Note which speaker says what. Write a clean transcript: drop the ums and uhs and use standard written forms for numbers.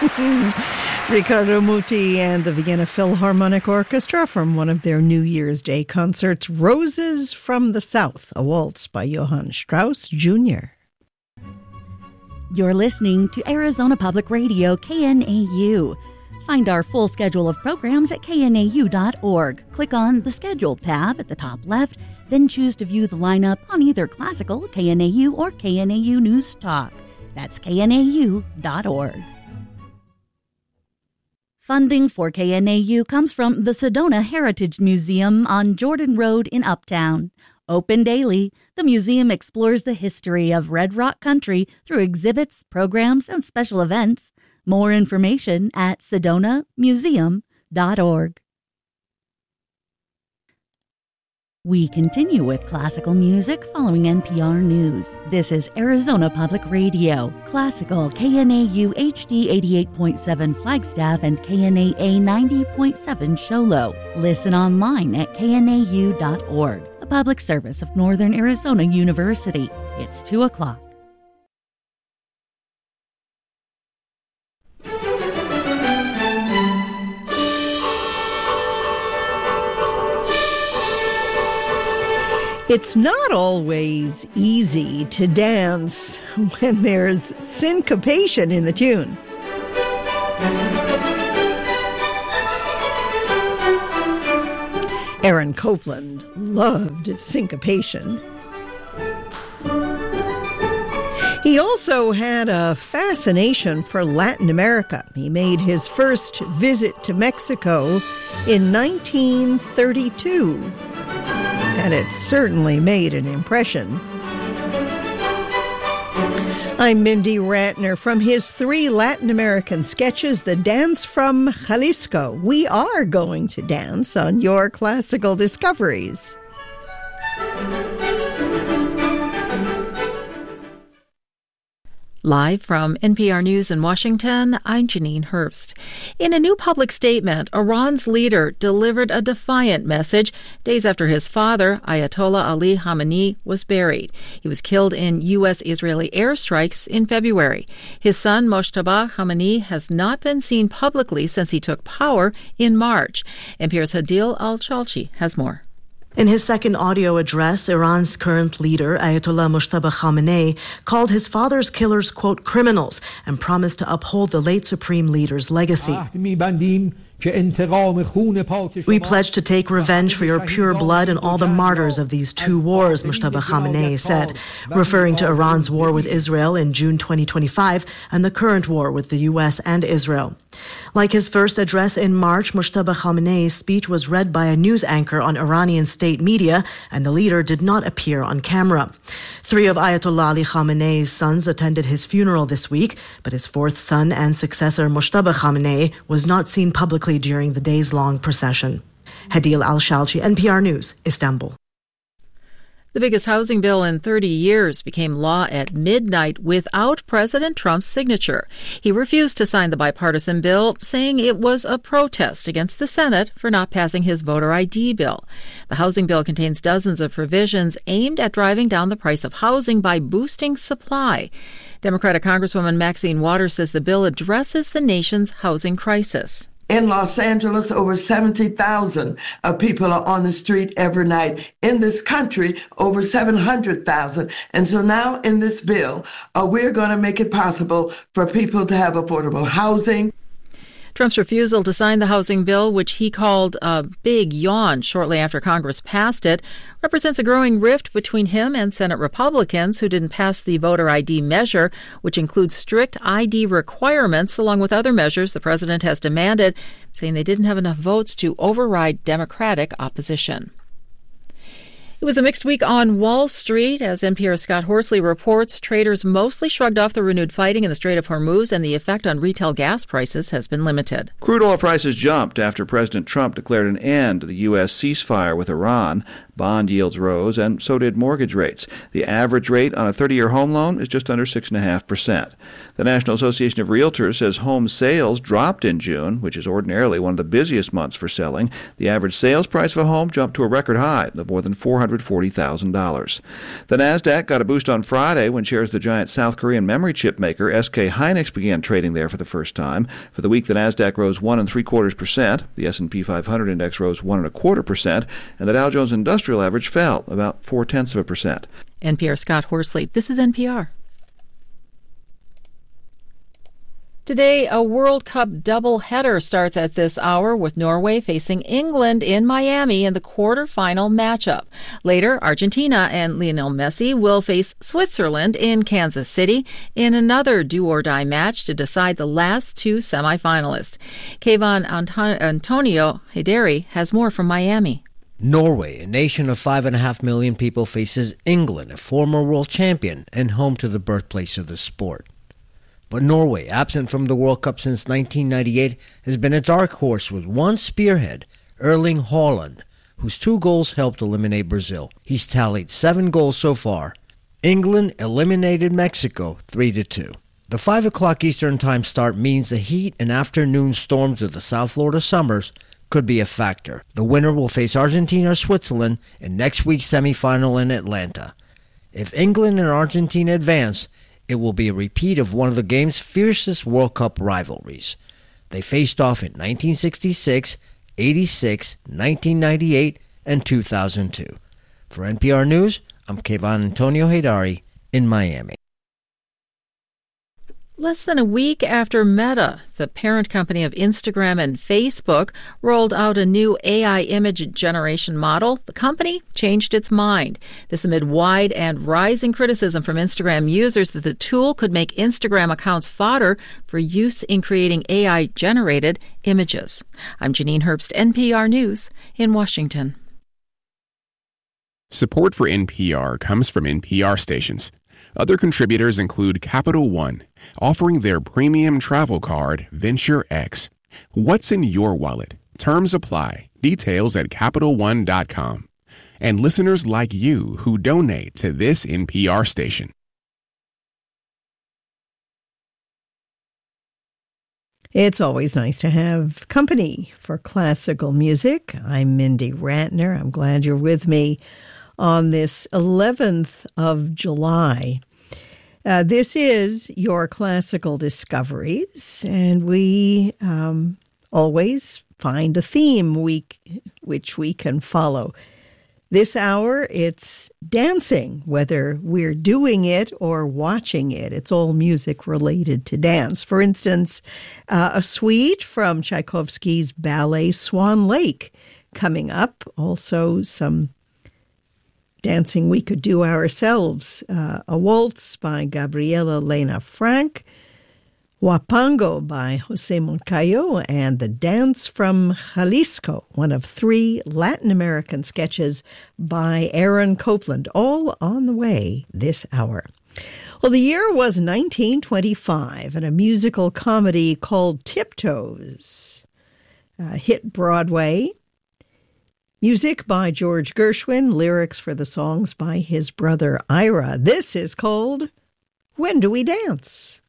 Speaker 1: Riccardo Muti and the Vienna Philharmonic Orchestra from one of their New Year's Day concerts, Roses from the South, a waltz by Johann Strauss Jr.
Speaker 2: You're listening to Arizona Public Radio, KNAU. Find our full schedule of programs at knau.org. Click on the Schedule tab at the top left, then choose to view the lineup on either classical, KNAU, or KNAU News Talk. That's knau.org. Funding for KNAU comes from the Sedona Heritage Museum on Jordan Road in Uptown. Open daily, the museum explores the history of Red Rock Country through exhibits, programs, and special events. More information at sedonamuseum.org. We continue with classical music following NPR News. This is Arizona Public Radio, classical KNAU HD 88.7 Flagstaff and KNAA 90.7 Show Low. Listen online at knau.org, a public service of Northern Arizona University. It's 2 o'clock.
Speaker 1: It's not always easy to dance when there's syncopation in the tune. Aaron Copland loved syncopation. He also had a fascination for Latin America. He made his first visit to Mexico in 1932. And it certainly made an impression. I'm Mindy Ratner. From his 3 Latin American sketches, The Dance from Jalisco, we are going to dance on your classical discoveries.
Speaker 3: Live from NPR News in Washington, I'm Janine Herbst. In a new public statement, Iran's leader delivered a defiant message days after his father, Ayatollah Ali Khamenei, was buried. He was killed in U.S.-Israeli airstrikes in February. His son, Mojtaba Khamenei, has not been seen publicly since he took power in March. NPR's Hadil Al-Shalchi has more.
Speaker 4: In his second audio address, Iran's current leader, Ayatollah Mojtaba Khamenei, called his father's killers, quote, criminals, and promised to uphold the late supreme leader's legacy. We pledge to take revenge for your pure blood and all the martyrs of these 2 wars, Mojtaba Khamenei said, referring to Iran's war with Israel in June 2025 and the current war with the U.S. and Israel. Like his first address in March, Mojtaba Khamenei's speech was read by a news anchor on Iranian state media, and the leader did not appear on camera. 3 of Ayatollah Ali Khamenei's sons attended his funeral this week, but his 4th son and successor, Mojtaba Khamenei, was not seen publicly during the days-long procession. Hadil Al-Shalchi, NPR News, Istanbul.
Speaker 3: The biggest housing bill in 30 years became law at midnight without President Trump's signature. He refused to sign the bipartisan bill, saying it was a protest against the Senate for not passing his voter ID bill. The housing bill contains dozens of provisions aimed at driving down the price of housing by boosting supply. Democratic Congresswoman Maxine Waters says the bill addresses the nation's housing crisis.
Speaker 5: In Los Angeles, over 70,000 people are on the street every night. In this country, over 700,000. And so now in this bill, we're going to make it possible for people to have affordable housing.
Speaker 3: Trump's refusal to sign the housing bill, which he called a big yawn shortly after Congress passed it, represents a growing rift between him and Senate Republicans who didn't pass the voter ID measure, which includes strict ID requirements along with other measures the president has demanded, saying they didn't have enough votes to override Democratic opposition. It was a mixed week on Wall Street. As NPR's Scott Horsley reports, traders mostly shrugged off the renewed fighting in the Strait of Hormuz, and the effect on retail gas prices has been limited.
Speaker 6: Crude oil prices jumped after President Trump declared an end to the U.S. ceasefire with Iran. Bond yields rose, and so did mortgage rates. The average rate on a 30-year home loan is just under 6.5%. The National Association of Realtors says home sales dropped in June, which is ordinarily one of the busiest months for selling. The average sales price of a home jumped to a record high of more than $440,000. The Nasdaq got a boost on Friday when shares of the giant South Korean memory chip maker SK Hynix began trading there for the first time. For the week, the Nasdaq rose 1.75%. The S&P 500 index rose 1.25%, and the Dow Jones Industrial Average fell about 0.4%.
Speaker 3: NPR Scott Horsley. This is NPR. Today, a World Cup doubleheader starts at this hour with Norway facing England in Miami in the quarterfinal matchup. Later, Argentina and Lionel Messi will face Switzerland in Kansas City in another do-or-die match to decide the last two semifinalists. Kayvon Antonio Hederi has more from Miami.
Speaker 7: Norway, a nation of 5.5 million people, faces England, a former world champion and home to the birthplace of the sport. But Norway, absent from the World Cup since 1998, has been a dark horse with one spearhead, Erling Haaland, whose 2 goals helped eliminate Brazil. He's tallied 7 goals so far. England eliminated Mexico 3-2. The 5 o'clock Eastern Time start means the heat and afternoon storms of the South Florida summers could be a factor. The winner will face Argentina or Switzerland in next week's semifinal in Atlanta. If England and Argentina advance, it will be a repeat of one of the game's fiercest World Cup rivalries. They faced off in 1966, 86, 1998, and 2002. For NPR News, I'm Kayvon Antonio Hederi in Miami.
Speaker 3: Less than a week after Meta, the parent company of Instagram and Facebook, rolled out a new AI image generation model, the company changed its mind. This amid wide and rising criticism from Instagram users that the tool could make Instagram accounts fodder for use in creating AI-generated images. I'm Janine Herbst, NPR News in Washington.
Speaker 8: Support for NPR comes from NPR stations. Other contributors include Capital One, offering their premium travel card, Venture X. What's in your wallet? Terms apply. Details at CapitalOne.com. And listeners like you who donate to this NPR station.
Speaker 1: It's always nice to have company for classical music. I'm Mindy Ratner. I'm glad you're with me on this 11th of July. This is your Classical Discoveries, and we always find a theme which we can follow. This hour, it's dancing, whether we're doing it or watching it. It's all music related to dance. For instance, a suite from Tchaikovsky's ballet Swan Lake coming up. Also, some dancing we could do ourselves. A waltz by Gabriela Lena Frank, Huapango by Jose Moncayo, and The Dance from Jalisco, one of 3 Latin American sketches by Aaron Copland, all on the way this hour. Well, the year was 1925, and a musical comedy called Tiptoes hit Broadway. Music by George Gershwin, lyrics for the songs by his brother Ira. This is called When Do We Dance?